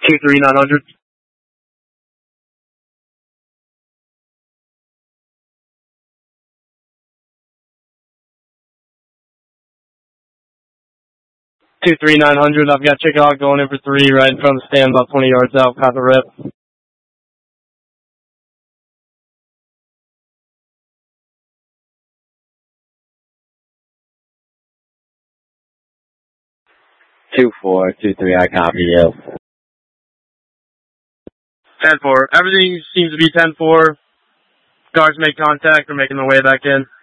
23900. 23900. I've got Chickahaw going in for 3 right in front of the stand, about 20 yards out. Caught the rep. 2423, I copy you. 10-4. Everything seems to be 10-4. Guards make contact. They're making their way back in.